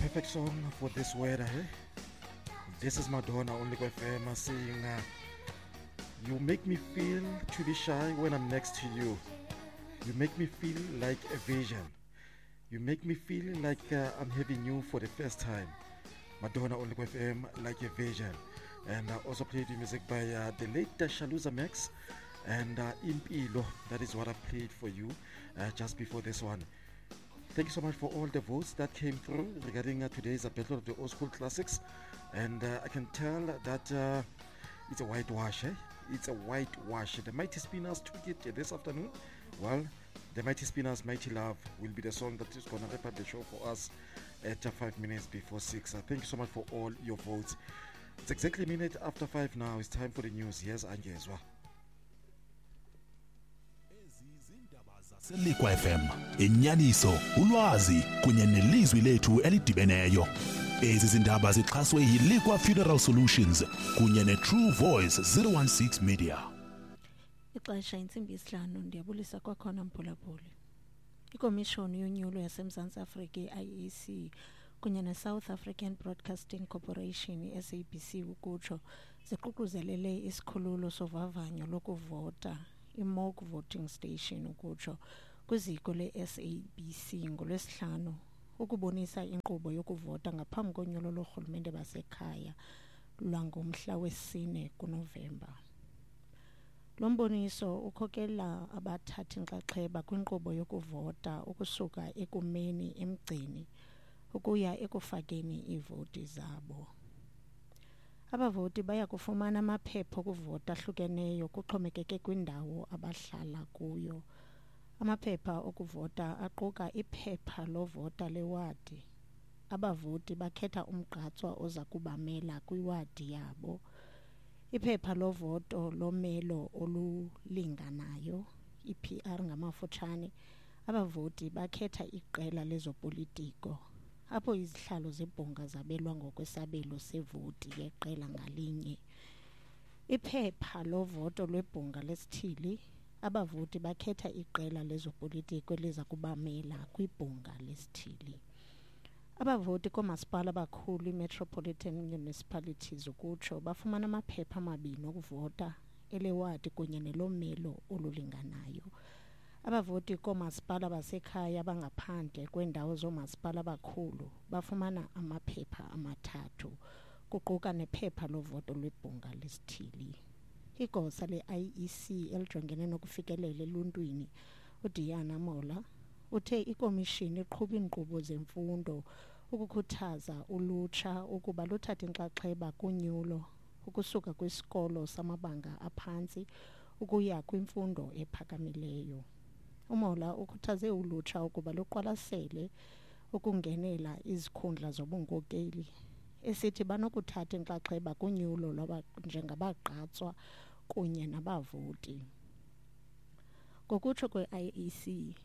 perfect song for this weather, eh? This is Madonna on Liquid FM saying, you make me feel to be shy when I'm next to you. You make me feel like a vision. You make me feel like I'm having you for the first time. Madonna on Liquid FM, like a vision. And also played the music by the late Shaluza Max and Impilo. That is what I played for you just before this one. Thank you so much for all the votes that came through regarding today's Battle of the Old School Classics. And I can tell that it's a whitewash, eh? It's a whitewash. The Mighty Spinners took it this afternoon. Well, the Mighty Spinners' Mighty Love will be the song that is going to wrap up the show for us at 5 minutes before 6. Thank you so much for all your votes. It's exactly a minute after 5 now. It's time for the news. Yes, Angezwa. Liquid FM, inyaniso, ulwazi kunye nelizwi lethu elidibeneyo. Ezi zindaba zixhaswe yiLiquid Funeral Solutions kunye neTrue Voice 016 Media. Ixesha intsimbi yesihlanu ndiyabulisa kwakhona Mphulaphuli. Ikomishoni yonyulo yaseMzantsi Afrika IEC kunye neSouth African Broadcasting Corporation SABC ukutsho ziququzelele isikhululo sovavanyo lokuvota iMock Voting Station ukutsho kwiziko leSABC ngolwesihlanu ukubonisa inkqubo yokuvota ngaphambi konyulo lorhulumente basekhaya lwangomhla wesine kuNovemba. Lo mboniso ukhokela abathathi inxaxheba kwinkqubo yokuvota ukusuka ekumeni emgcini ukuya ekufakeni iivoti zabo. Abavoti baya kufumana amaphepha okuvota ahlukeneyo kuxhomekeke kwindawo abahlala kuyo. Amaphepha okuvota aquka iphepha lovota lewadi. Abavoti bakhetha umgqatswa oza kubamela kwiwadi yabo. Iphepha lovoto lomelo olulinganayo, iPR ngamafutshane. Abavoti bakhetha iqela lezopolitiko apho izihlalo zebhunga zabelwa ngokwesabelo sevoti yeqela ngalinye. Iphepha lovoto lwebhunga lesithili. Abavoti bakhetha iqela lezopolitiko eliza kubamela kwibhunga lesithili. Abavoti koomasipala abakhulu i-metropolitan municipalities ukutsho bafumana amaphepha amabini okuvota elewadi kunye nelomelo olulinganayo. Abavoti koomasipala basekhaya abangaphandle kweendawo zoomasipala abakhulu bafumana amaphepha amathathu kuquka nephepha lovoto lwebhunga lesithili. Igosa le-IEC elijongene nokufikelela eluntwini uDiana Mola uthe ikomishini iqhuba iinkqubo zemfundo ukukhuthaza ulutsha ukuba luthathe inxaxheba kunyulo ukusuka kwisikolo samabanga aphantsi ukuya kwimfundo ephakamileyo. Umola ukhuthaze ulutsha ukuba luqwalasele ukungenela izikhundla zobunkokheli esithi banokuthatha inxaxheba kunyulo njengabagqatswa kunye nabavoti. Ngokutsho kwe-IEC,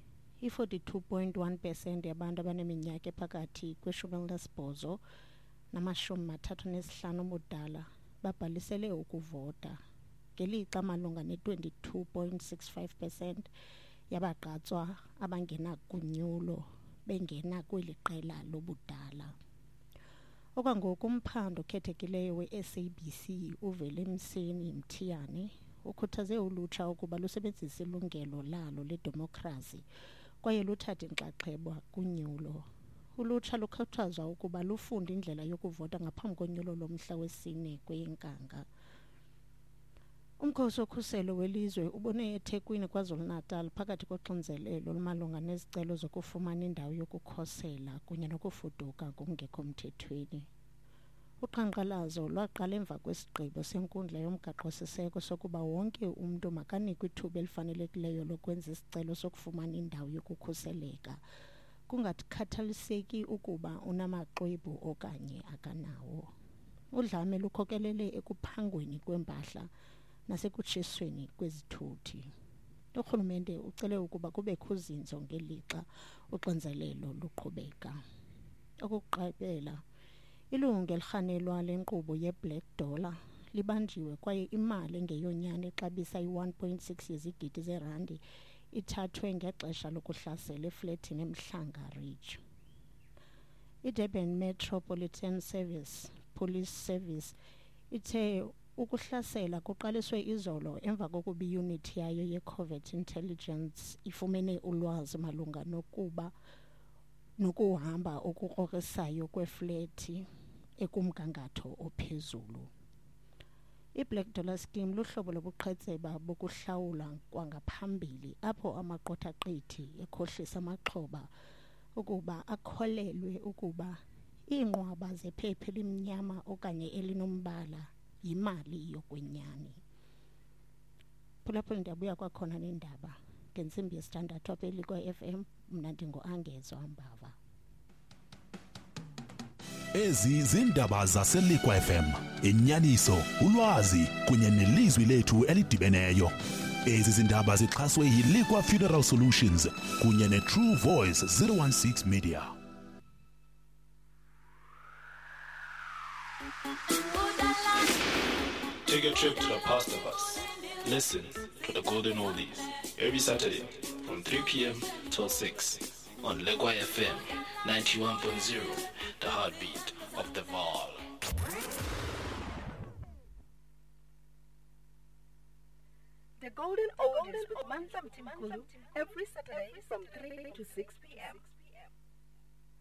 i-42.1% yabantu abaneminyaka ephakathi kwe-18 nama-35 ubudala babhalisele ukuvota, ngelixa malunga ne-22.65% yabagqatswa abangena kunyulo bengena kweli qela lobudala. Okwangoku umphando okhethekileyo we-SABC uVelemseni Mthiyane ukhuthaze ulutsha ukuba lusebenzise ilungelo lalo ledemokhrasi kwaye luthathe inxaxheba kunyulo. Ulutsha lukhuthazwa ukuba lufunde indlela yokuvota ngaphambi konyulo lomhla wesine kweyeNkanga. Umkhosi wokhuselo welizwe ubone eThekwini KwaZulu-Natal phakathi koxinzelelo olumalunga nezicelo zokufumana indawo yokukhosela kunye nokufuduka ngokungekho mthethweni. Uqhankqalazo lwaqala emva kwesigqibo senkundla yomgaqo-siseko sokuba wonke umntu makanikwe ithuba elifanelekileyo lokwenza isicelo sokufumana indawo yokukhuseleka kungakhathaliseki ukuba unamaxwebhu okanye akanawo. Udlame lukhokelele ekuphangweni kwempahla nasekutshisweni kwezithuthi. Urhulumente ucele ukuba kubekho uzinzo ngelixa uxinzelelo luqhubeka. Okuqabela, ilungu elirhanelwa lenkqubo ye-Black Dollar libanjiwe kwaye imali engeyonyani exabisa i-1.6 yezigidi zeerandi ithathwe ngexesha lokuhlasela efletini eMhlanga Ridge. iDurban Metropolitan Police Service ithe ukuhlasela kuqaliswe izolo emva kokuba iunit yayo ye-Covert Intelligence ifumene ulwazi malunga nokuhamba okukrokrisayo kwefleti ekumgangatho ophezulu. I-Black Dollar Scheme luhlobo lobuqhetseba bokuhlawula kwangaphambili apho amaqothaqethi ekhohlisa amaxhoba ukuba akholelwe ukuba iinqwaba zephepha elimnyama okanye elinombala yimali yokwenyani. Phulaphula ndiyabuya kwakhona nendaba ngentsimbi yesithandathu apha elikwa-FM. Mna ndingu-Angezwa Mbava. Ezi zindaba zaseLikwa FM, inyaniso, ulwazi kunye nelizwi lethu elidibeneyo. Ezi zindaba zixhaswe yiLikwa Funeral Solutions kunye neTrue Voice 016 Media. Take a trip to the past of us. Listen to the Golden Oldies every Saturday from 3 p.m. till 6 on Lekwa FM 91.0, the heartbeat of the Vaal. The Golden Oldies with Mansa Mtimkulu every Saturday from 3 to 6 p.m.